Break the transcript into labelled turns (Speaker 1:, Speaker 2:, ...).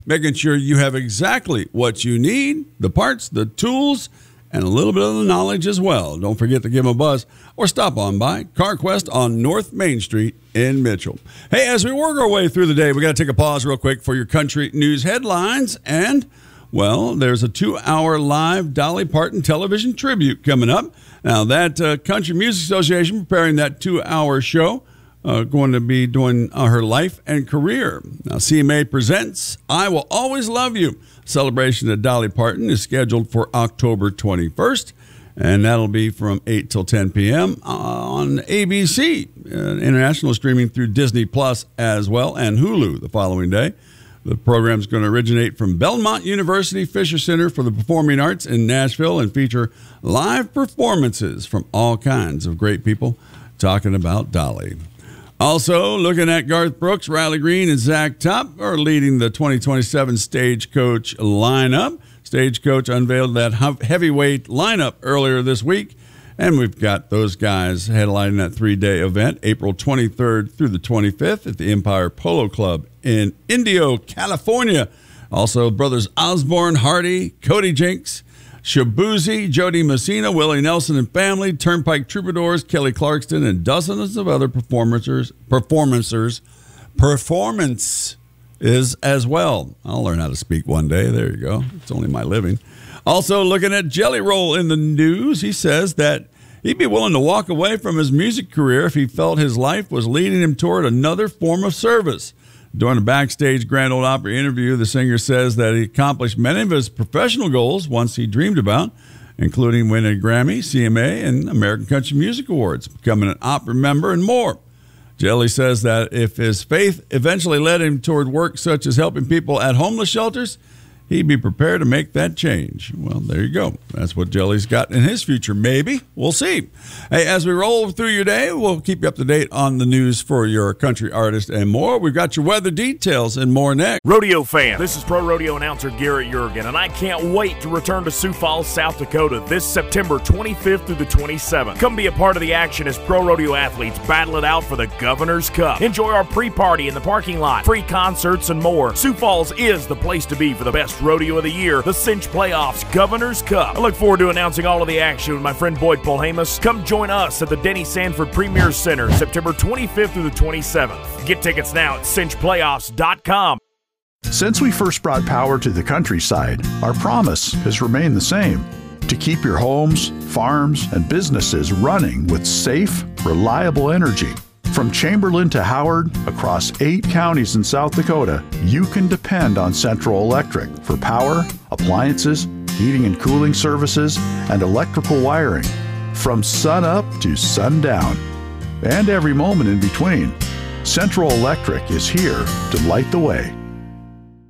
Speaker 1: making sure you have exactly what you need, the parts, the tools, and a little bit of the knowledge as well. Don't forget to give them a buzz or stop on by CarQuest on North Main Street in Mitchell. Hey, as we work our way through the day, we got to take a pause real quick for your country news headlines. And, well, there's a 2-hour live Dolly Parton television tribute coming up. Now, that Country Music Association preparing that 2-hour show. Going to be doing her life and career. Now, CMA presents I Will Always Love You. Celebration of Dolly Parton is scheduled for October 21st, and that'll be from 8 till 10 p.m. on ABC. International streaming through Disney Plus as well, and Hulu the following day. The program is going to originate from Belmont University Fisher Center for the Performing Arts in Nashville and feature live performances from all kinds of great people talking about Dolly. Also, looking at Garth Brooks, Riley Green, and Zach Top are leading the 2027 Stagecoach lineup. Stagecoach unveiled that heavyweight lineup earlier this week, and we've got those guys headlining that 3-day event, April 23rd through the 25th at the Empire Polo Club in Indio, California. Also, brothers Osborne, Hardy, Cody Jinks, Shabuzi, Jody Messina, Willie Nelson and Family, Turnpike Troubadours, Kelly Clarkson, and dozens of other performances as well. I'll learn how to speak one day. There you go. It's only my living. Also, looking at Jelly Roll in the news, he says that he'd be willing to walk away from his music career if he felt his life was leading him toward another form of service. During a backstage Grand Ole Opry interview, the singer says that he accomplished many of his professional goals once he dreamed about, including winning a Grammy, CMA, and American Country Music Awards, becoming an opera member, and more. Jelly says that if his faith eventually led him toward work such as helping people at homeless shelters, he'd be prepared to make that change. Well, there you go. That's what Jelly's got in his future, maybe. We'll see. Hey, as we roll through your day, we'll keep you up to date on the news for your country artist and more. We've got your weather details and more next.
Speaker 2: Rodeo fan, this is pro rodeo announcer Garrett Jurgen, and I can't wait to return to Sioux Falls, South Dakota this September 25th through the 27th. Come be a part of the action as pro rodeo athletes battle it out for the Governor's Cup. Enjoy our pre-party in the parking lot, free concerts, and more. Sioux Falls is the place to be for the best rodeo of the year, the Cinch Playoffs Governor's Cup. I look forward to announcing all of the action with my friend Boyd Polhamus. Come join us at the Denny Sanford Premier Center September 25th through the 27th. Get tickets now at cinchplayoffs.com.
Speaker 3: Since we first brought power to the countryside, our promise has remained the same: to keep your homes, farms, and businesses running with safe, reliable energy. From Chamberlain to Howard, across 8 counties in South Dakota, you can depend on Central Electric for power, appliances, heating and cooling services, and electrical wiring. From sun up to sundown, and every moment in between, Central Electric is here to light the way.